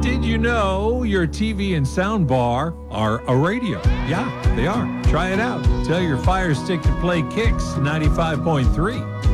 Did you know your TV and sound bar are a radio? Yeah, they are. Try it out. Tell your Fire Stick to play Kicks 95.3.